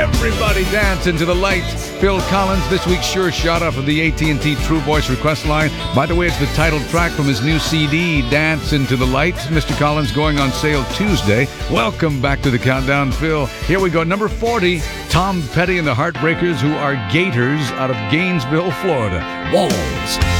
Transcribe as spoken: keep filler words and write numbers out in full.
Everybody dance into the light. Phil Collins, this week's sure shot off of the A T and T True Voice request line. By the way, it's the title track from his new C D, Dance into the Light. Mister Collins going on sale Tuesday. Welcome back to the Countdown, Phil. Here we go, number forty, Tom Petty and the Heartbreakers, who are Gators out of Gainesville, Florida. Walls.